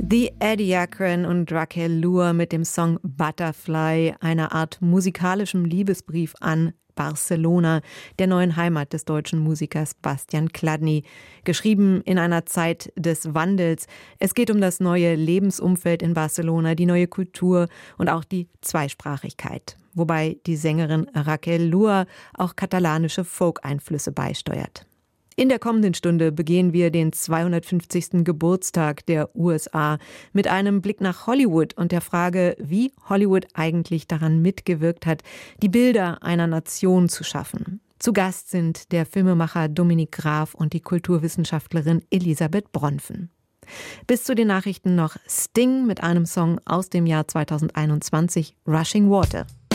The Ediacaran und Raquel Lua mit dem Song Butterfly, einer Art musikalischem Liebesbrief an Barcelona, der neuen Heimat des deutschen Musikers Bastian Chladni. Geschrieben in einer Zeit des Wandels. Es geht um das neue Lebensumfeld in Barcelona, die neue Kultur und auch die Zweisprachigkeit. Wobei die Sängerin Raquel Lua auch katalanische Folk-Einflüsse beisteuert. In der kommenden Stunde begehen wir den 250. Geburtstag der USA mit einem Blick nach Hollywood und der Frage, wie Hollywood eigentlich daran mitgewirkt hat, die Bilder einer Nation zu schaffen. Zu Gast sind der Filmemacher Dominik Graf und die Kulturwissenschaftlerin Elisabeth Bronfen. Bis zu den Nachrichten noch Sting mit einem Song aus dem Jahr 2021, Rushing Water.